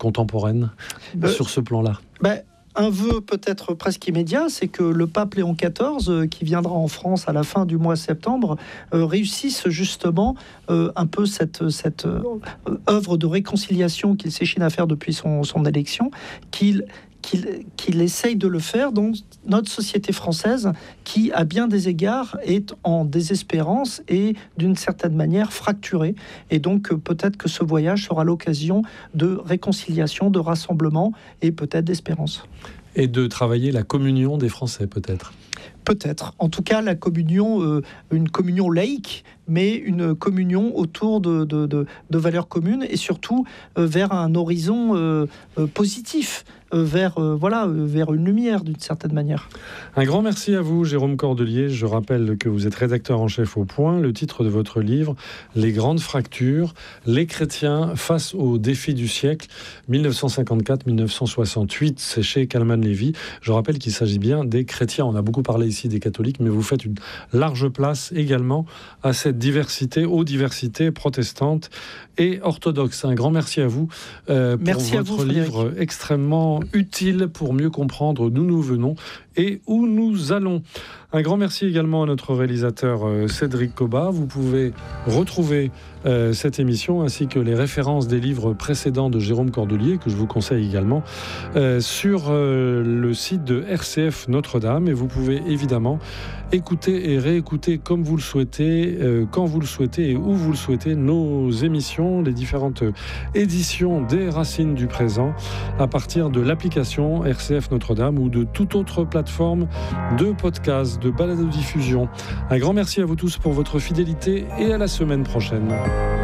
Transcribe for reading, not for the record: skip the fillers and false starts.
contemporaine sur ce plan-là? Un vœu peut-être presque immédiat, c'est que le pape Léon XIV, qui viendra en France à la fin du mois de septembre, réussisse justement un peu cette œuvre de réconciliation qu'il s'échine à faire depuis son élection, qu'il essaye de le faire dans notre société française qui, à bien des égards, est en désespérance et d'une certaine manière fracturée. Et donc peut-être que ce voyage sera l'occasion de réconciliation, de rassemblement et peut-être d'espérance. Et de travailler la communion des Français, peut-être. Peut-être. En tout cas, la communion, une communion laïque, mais une communion autour de valeurs communes et surtout vers un horizon positif, vers une lumière d'une certaine manière. Un grand merci à vous, Jérôme Cordelier. Je rappelle que vous êtes rédacteur en chef au Point. Le titre de votre livre, Les grandes fractures, les chrétiens face aux défis du siècle, 1954-1968, c'est chez Kalman Levy. Je rappelle qu'il s'agit bien des chrétiens. On a beaucoup parlé ici des catholiques, mais vous faites une large place également à cette diversité, aux diversités protestantes et orthodoxes. Un grand merci à vous pour votre livre extrêmement utile pour mieux comprendre d'où nous venons et où nous allons. Un grand merci également à notre réalisateur Cédric Cobat. Vous pouvez retrouver cette émission ainsi que les références des livres précédents de Jérôme Cordelier, que je vous conseille également, sur le site de RCF Notre-Dame. Et vous pouvez évidemment écouter et réécouter comme vous le souhaitez, quand vous le souhaitez et où vous le souhaitez, nos émissions, les différentes éditions des Racines du Présent, à partir de l'application RCF Notre-Dame ou de toute autre plateforme de podcast, de balado-diffusion. Un grand merci à vous tous pour votre fidélité et à la semaine prochaine.